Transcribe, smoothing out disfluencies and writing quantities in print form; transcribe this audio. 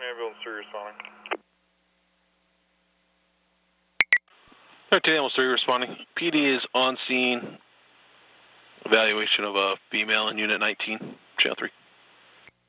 Ambulance 3 responding. 13 Ambulance 3 responding. PD is on scene. Evaluation of a female in Unit 19, Channel 3.